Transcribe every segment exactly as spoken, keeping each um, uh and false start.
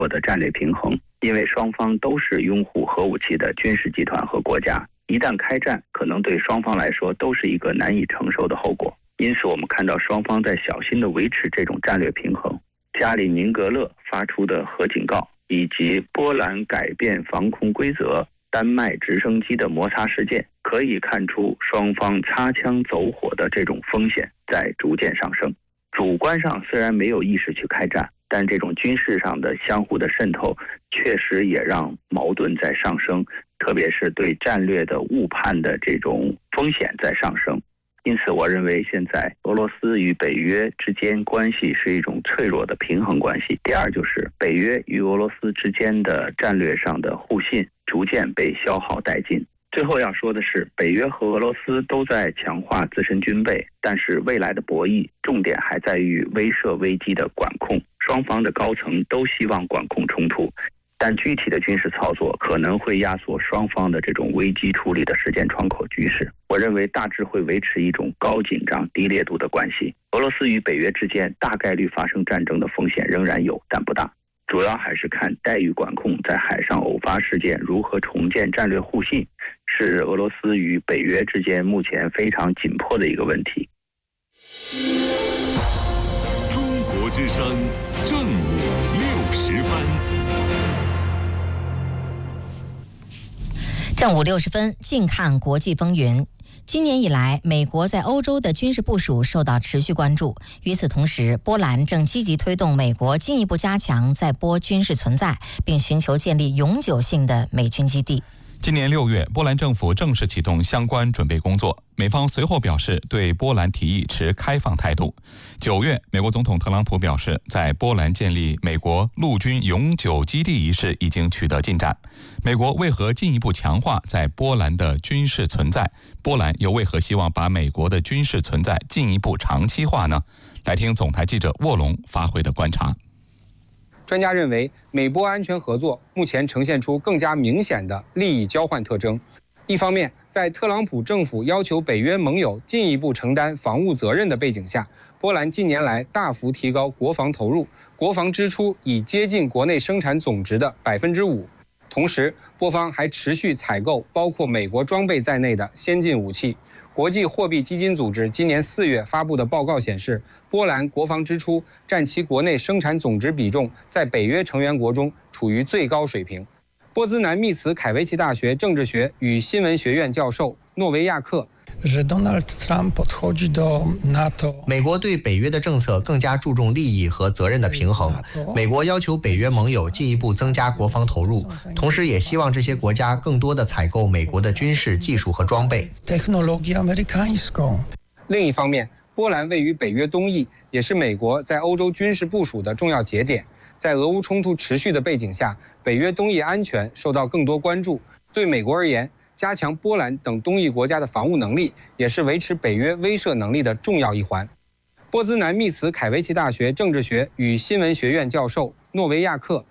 获得战略平衡，因为双方都是拥护核武器的军事集团和国家，一旦开战，可能对双方来说都是一个难以承受的后果。因此我们看到双方在小心地维持这种战略平衡。加里宁格勒发出的核警告，以及波兰改变防空规则、丹麦直升机的摩擦事件，可以看出双方擦枪走火的这种风险在逐渐上升。主观上虽然没有意识去开战，但这种军事上的相互的渗透确实也让矛盾在上升，特别是对战略的误判的这种风险在上升。因此我认为现在俄罗斯与北约之间关系是一种脆弱的平衡关系。第二就是北约与俄罗斯之间的战略上的互信逐渐被消耗殆尽。最后要说的是，北约和俄罗斯都在强化自身军备，但是未来的博弈重点还在于威慑危机的管控，双方的高层都希望管控冲突，但具体的军事操作可能会压缩双方的这种危机处理的时间窗口局势。我认为大致会维持一种高紧张低烈度的关系。俄罗斯与北约之间大概率发生战争的风险仍然有，但不大，主要还是看待遇管控在海上偶发事件如何重建战略互信，是俄罗斯与北约之间目前非常紧迫的一个问题。 中国之声正午六时分。 正午六十分，近看国际风云。今年以来，美国在欧洲的军事部署受到持续关注。与此同时，波兰正积极推动美国进一步加强在波军事存在，并寻求建立永久性的美军基地。 今年六月，波兰政府正式启动相关准备工作，美方随后表示对波兰提议持开放态度。九月，美国总统特朗普表示，在波兰建立美国陆军永久基地一事已经取得进展。美国为何进一步强化在波兰的军事存在？波兰又为何希望把美国的军事存在进一步长期化呢？来听总台记者沃龙发回的观察。 专家认为，美波安全合作目前呈现出更加明显的利益交换特征。一方面，在特朗普政府要求北约盟友进一步承担防务责任的背景下，波兰近年来大幅提高国防投入，国防支出已接近国内生产总值的百分之五。同时，波方还持续采购包括美国装备在内的先进武器。国际货币基金组织今年四月发布的报告显示，波兰国防支出占其国内生产总值比重在北约成员国中处于最高水平。波兹南密茨凯维奇大学政治学与新闻学院教授诺维亚克美国对北约的政策更加注重利益和责任的平衡。美国要求北约盟友进一步增加国防投入，同时也希望这些国家更多地采购美国的军事技术和装备。 另一方面，波兰位于北约东翼，也是美国在欧洲军事部署的重要节点。在俄乌冲突持续的背景下，北约东翼安全受到更多关注。对美国而言，加强波兰等东翼国家的防务能力，也是维持北约威慑能力的重要一环。波兹南密茨凯维奇大学政治学与新闻学院教授诺维亚克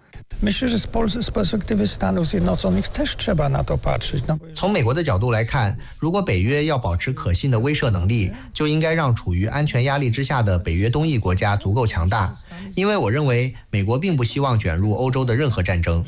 从美国的角度来看，如果北约要保持可信的威慑能力，就应该让处于安全压力之下的北约东翼国家足够强大。因为我认为美国并不希望卷入欧洲的任何战争。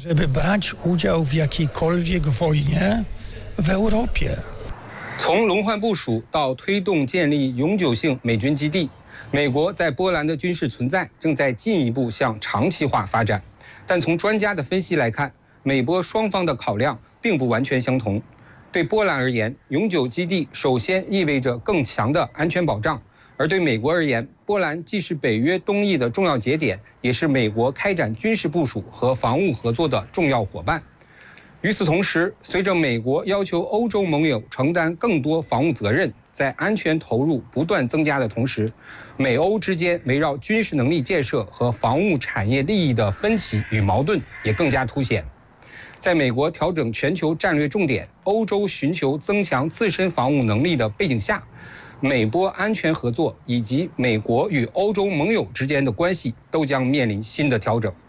从轮换部署到推动建立永久性美军基地，美国在波兰的军事存在正在进一步向长期化发展。但从专家的分析来看，美波双方的考量并不完全相同。对波兰而言，永久基地首先意味着更强的安全保障，而对美国而言，波兰既是北约东翼的重要节点，也是美国开展军事部署和防务合作的重要伙伴。与此同时，随着美国要求欧洲盟友承担更多防务责任，在安全投入不断增加的同时，美欧之间围绕军事能力建设和防务产业利益的分歧与矛盾也更加凸显。在美国调整全球战略重点，欧洲寻求增强自身防务能力的背景下，美波安全合作以及美国与欧洲盟友之间的关系都将面临新的调整。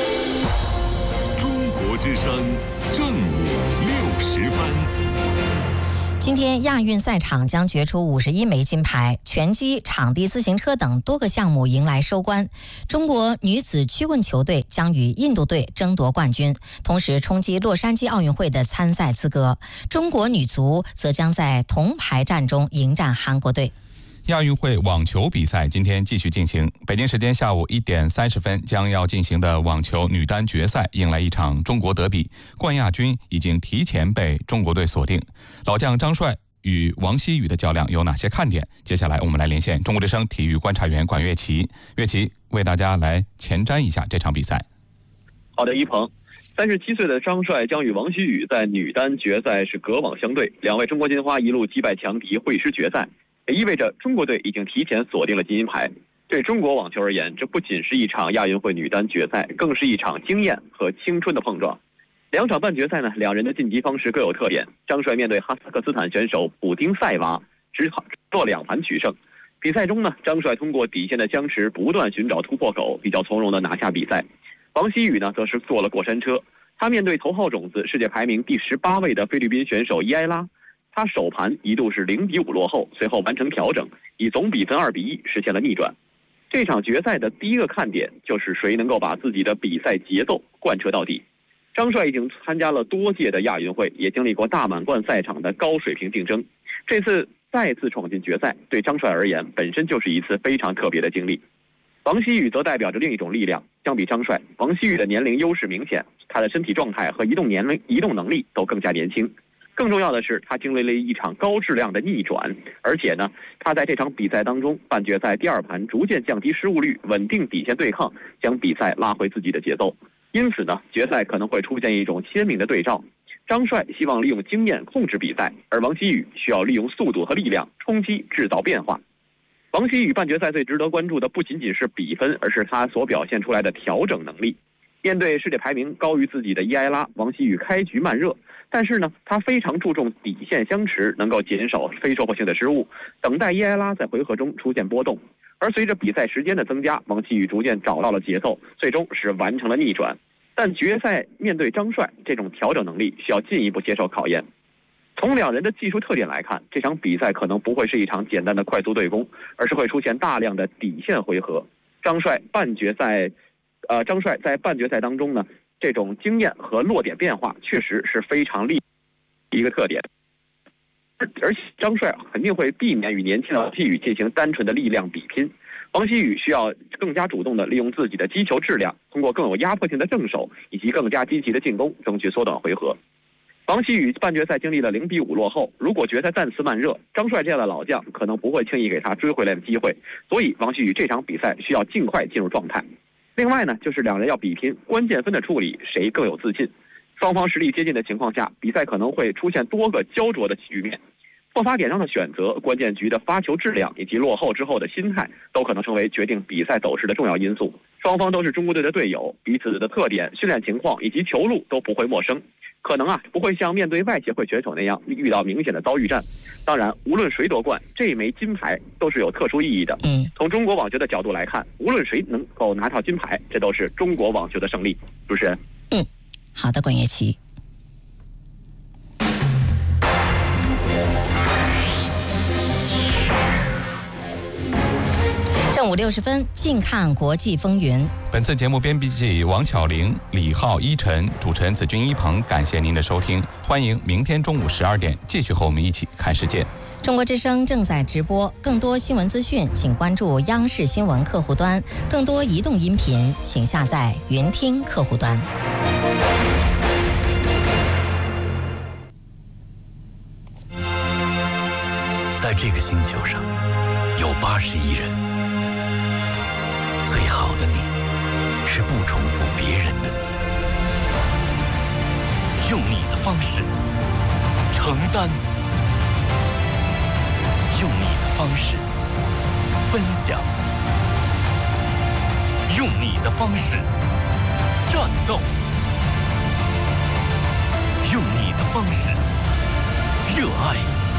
中国之声正午六时分。 今天亚运赛场将决出五十一枚金牌，拳击、场地自行车等多个项目迎来收官。中国女子曲棍球队将与印度队争夺冠军，同时冲击洛杉矶奥运会的参赛资格。中国女足则将在铜牌战中迎战韩国队。 亚运会网球比赛今天继续进行，北京时间下午一点三十分将要进行的网球女单决赛迎来一场中国德比，冠亚军已经提前被中国队锁定。老将张帅与王希雨的较量有哪些看点？接下来我们来连线中国之声体育观察员管乐琪，乐琪为大家来前瞻一下这场比赛。 好的，一鹏。三十七岁的张帅将与王希雨在女单决赛是隔网相对，两位中国金花一路击败强敌，会师决赛。也意味着中国队已经提前锁定了金银牌。对中国网球而言，这不仅是一场亚运会女单决赛，更是一场经验和青春的碰撞。两场半决赛呢，两人的晋级方式各有特点。张帅面对哈萨克斯坦选手普丁塞娃，只做两盘取胜。比赛中呢，张帅通过底线的僵持，不断寻找突破口，比较从容地拿下比赛。王希雨呢，则是坐了过山车。他面对头号种子、世界排名第十八位的菲律宾选手伊埃拉。他首盘一度是零比五落后，随后完成调整，以总比分二比一实现了逆转。这场决赛的第一个看点就是谁能够把自己的比赛节奏贯彻到底。张帅已经参加了多届的亚运会，也经历过大满贯赛场的高水平竞争。这次再次闯进决赛，对张帅而言本身就是一次非常特别的经历。王希雨则代表着另一种力量，相比张帅，王希雨的年龄优势明显，他的身体状态和移动年龄、移动能力都更加年轻。更重要的是，他经历了一场高质量的逆转，而且呢，他在这场比赛当中，半决赛第二盘逐渐降低失误率，稳定底线对抗，将比赛拉回自己的节奏。因此呢，决赛可能会出现一种鲜明的对照。张帅希望利用经验控制比赛，而王希雨需要利用速度和力量冲击制造变化。王希雨半决赛最值得关注的不仅仅是比分，而是他所表现出来的调整能力。面对世界排名高于自己的伊埃拉，王希雨开局慢热，但是呢，他非常注重底线相持，能够减少非收获性的失误，等待伊埃拉在回合中出现波动。而随着比赛时间的增加，王希雨逐渐找到了节奏，最终是完成了逆转。但决赛面对张帅，这种调整能力需要进一步接受考验。从两人的技术特点来看，这场比赛可能不会是一场简单的快速对攻，而是会出现大量的底线回合。张帅半决赛呃，张帅在半决赛当中呢，这种经验和落点变化确实是非常厉害的一个特点。而且张帅肯定会避免与年轻的王希雨进行单纯的力量比拼。王希雨需要更加主动地利用自己的击球质量，通过更有压迫性的正手以及更加积极的进攻，争取缩短回合。王希雨半决赛经历了零比五落后，如果决赛再次慢热，张帅这样的老将可能不会轻易给他追回来的机会，所以王希雨这场比赛需要尽快进入状态。另外呢，就是两人要比拼关键分的处理，谁更有自信。双方实力接近的情况下，比赛可能会出现多个焦灼的局面。爆发点上的选择、关键局的发球质量以及落后之后的心态，都可能成为决定比赛走势的重要因素。双方都是中国队的队友，彼此的特点、训练情况以及球路都不会陌生，可能啊不会像面对外协会选手那样遇到明显的遭遇战。当然，无论谁夺冠，这枚金牌都是有特殊意义的。 嗯， 从中国网球的角度来看，无论谁能够拿到金牌，这都是中国网球的胜利。主持人， 嗯，好的，管乐琪。正午六十分，近看国际风云。 本次节目编辑王巧玲、李浩、依晨，主持人子君、一鹏，感谢您的收听，欢迎明天中午十二点继续和我们一起看世界。 中国之声正在直播，更多新闻资讯，请关注央视新闻客户端；更多移动音频，请下载云听客户端。 在这个星球上，有八十亿人。最好的你，是不重复别人的你，用你的方式承担，用你的方式分享，用你的方式战斗，用你的方式热爱，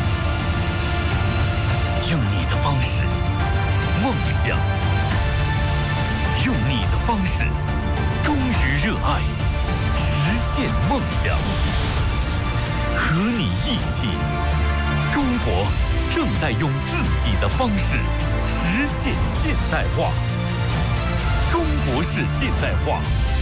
用你的方式梦想。用你的方式忠于热爱，实现梦想，和你一起中国正在用自己的方式实现现代化。中国式现代化。